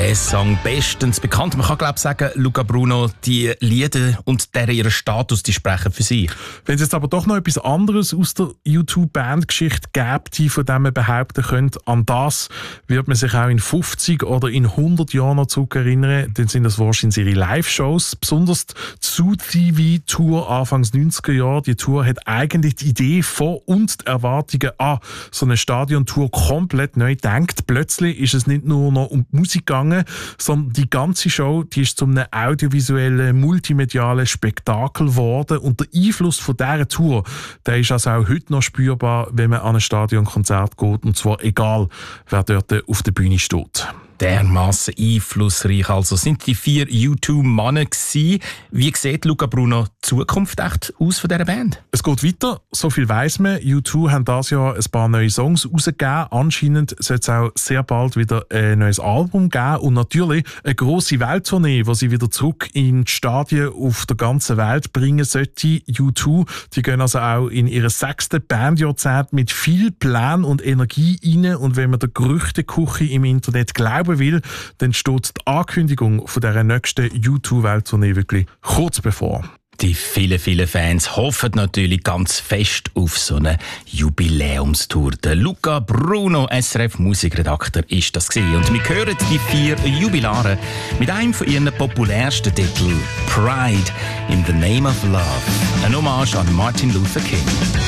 Der Song bestens bekannt. Man kann glaube ich sagen, Luca Bruno, die Lieder und ihren Status, die sprechen für sich. Wenn es jetzt aber doch noch etwas anderes aus der U2-Bandgeschichte gäbe, die von dem man behaupten könnte, an das wird man sich auch in 50 oder in 100 Jahren noch zurückerinnern, dann sind das wahrscheinlich ihre Live-Shows, besonders die Zoo-TV-Tour Anfangs 90er Jahre. Die Tour hat eigentlich die Idee von und die Erwartungen an so eine Stadiontour komplett neu gedacht. Plötzlich ist es nicht nur noch um die Musik gegangen, sondern die ganze Show, die ist zu einem audiovisuellen, multimedialen Spektakel geworden. Und der Einfluss von dieser Tour, der ist also auch heute noch spürbar, wenn man an ein Stadionkonzert geht. Und zwar egal, wer dort auf der Bühne steht. Dermassen einflussreich also sind die 4 U2-Männer gewesen. Wie sieht Luca Bruno die Zukunft echt aus von dieser Band? Es geht weiter, so viel weiss man. U2 haben dieses Jahr ein paar neue Songs rausgegeben. Anscheinend soll es auch sehr bald wieder ein neues Album geben und natürlich eine grosse Welttournee, die sie wieder zurück in die Stadien auf der ganzen Welt bringen sollte. U2, die gehen also auch in ihr 6. Bandjahrzehnt mit viel Plan und Energie rein und wenn man der Gerüchteküche im Internet glauben will, dann steht die Ankündigung von dieser nächsten U2-Welttournee wirklich kurz bevor. Die vielen Fans hoffen natürlich ganz fest auf so eine Jubiläumstour. Der Luca Bruno, SRF-Musikredakteur, ist das gewesen. Und wir hören die 4 Jubilare mit einem von ihren populärsten Titeln, Pride in the Name of Love. Eine Hommage an Martin Luther King.